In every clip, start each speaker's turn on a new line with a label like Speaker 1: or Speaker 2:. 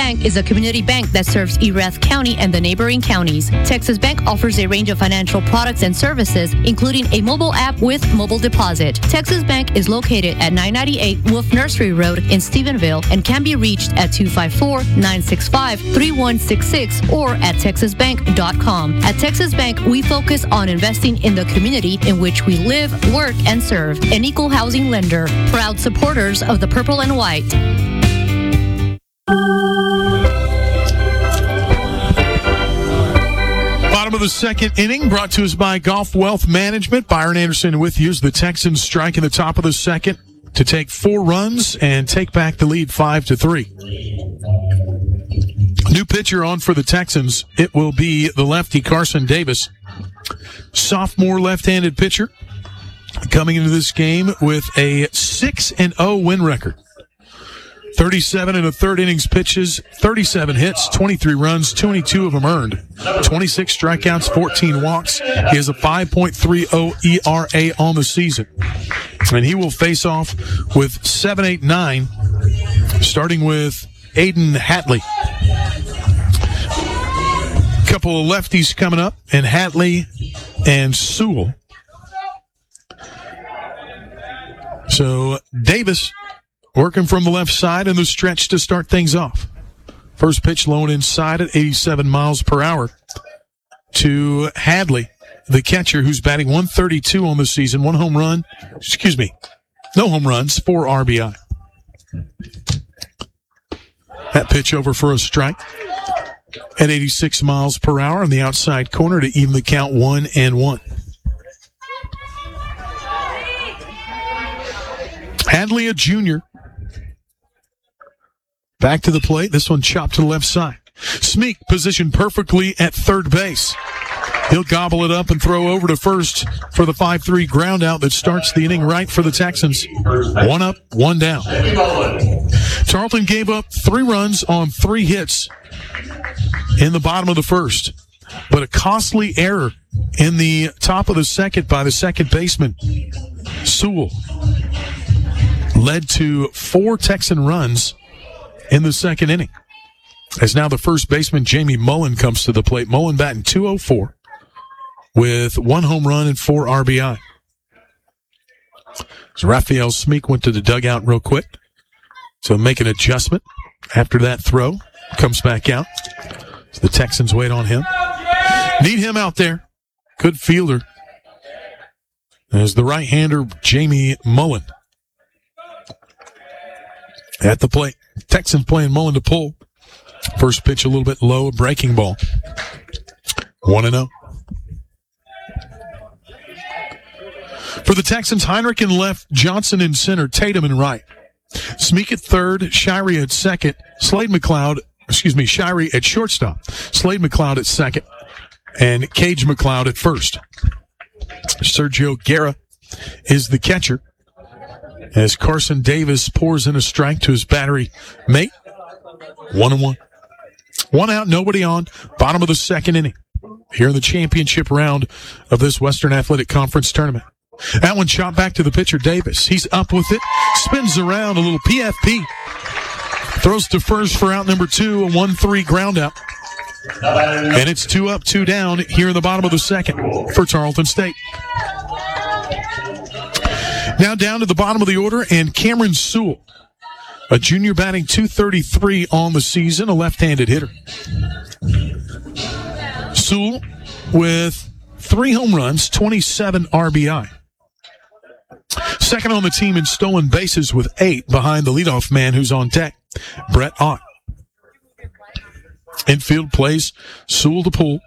Speaker 1: Bank is a community bank that serves Erath County and the neighboring counties. Texas Bank offers a range of financial products and services, including a mobile app with mobile deposit. Texas Bank is located at 998 Wolf Nursery Road in Stephenville and can be reached at 254-965-3166 or at texasbank.com. At Texas Bank, we focus on investing in the community in which we live, work, and serve. An equal housing lender. Proud supporters of the Purple and White.
Speaker 2: Bottom of the second inning, brought to us by Golf Wealth Management. Byron Anderson with you as the Texans strike in the top of the second to take 4 runs and take back the lead 5-3. New pitcher on for the Texans. It will be the lefty Carson Davis. Sophomore left-handed pitcher coming into this game with a 6-0 win record. 37 and a third innings pitches, 37 hits, 23 runs, 22 of them earned, 26 strikeouts, 14 walks. He has a 5.30 ERA on the season. And he will face off with 7-8-9, starting with Aiden Hatley. Couple of lefties coming up, and Hatley and Sewell. So Davis working from the left side in the stretch to start things off. First pitch low and inside at 87 miles per hour to Hadley, the catcher, who's batting .132 on the season. No home runs, 4 RBI. That pitch over for a strike at 86 miles per hour on the outside corner to even the count 1-1. Hadley, a junior. Back to the plate. This one chopped to the left side. Smeek positioned perfectly at third base. He'll gobble it up and throw over to first for the 5-3 ground out that starts the inning right for the Texans. 1 up, 1 down. Tarleton gave up 3 runs on 3 hits in the bottom of the first, but a costly error in the top of the second by the second baseman, Sewell, led to 4 Texan runs in the second inning. As now the first baseman, Jamie Mullen, comes to the plate. Mullen batting .204 with 1 home run and 4 RBI. So Raphael Smeek went to the dugout real quick to make an adjustment after that throw. Comes back out. So the Texans wait on him. Need him out there. Good fielder. As the right-hander, Jamie Mullen. At the plate. Texans playing Mullen to pull. First pitch a little bit low, a breaking ball. 1-0. For the Texans, Heinrich in left, Johnson in center, Tatum in right. Smeek at third, Shirey at second, Shirey at shortstop, Slade McLeod at second, and Cage McLeod at first. Sergio Guerra is the catcher as Carson Davis pours in a strike to his battery mate. 1-1. 1 out, nobody on. Bottom of the second inning here in the championship round of this Western Athletic Conference tournament. That one shot back to the pitcher, Davis. He's up with it, spins around, a little PFP. Throws to first for out number 2, a 1-3 ground out. And it's 2 up, 2 down here in the bottom of the second for Tarleton State. Now down to the bottom of the order, and Cameron Sewell, a junior batting .233 on the season, a left-handed hitter. Sewell with 3 home runs, 27 RBI. Second on the team in stolen bases with 8 behind the leadoff man who's on deck, Brett Ott. Infield plays Sewell to pull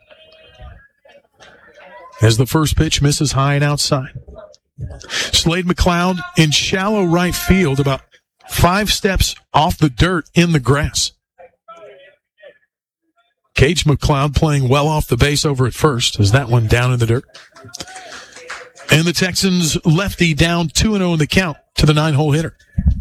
Speaker 2: as the first pitch misses high and outside. Slade McLeod in shallow right field, about 5 steps off the dirt in the grass. Cage McLeod playing well off the base over at first as that one down in the dirt. And the Texans lefty down 2-0 in the count to the 9-hole hitter.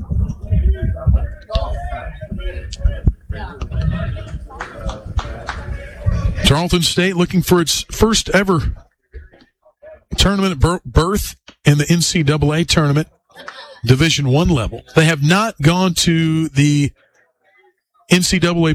Speaker 2: Tarleton State looking for its first ever tournament berth in the NCAA tournament, Division I level. They have not gone to the NCAA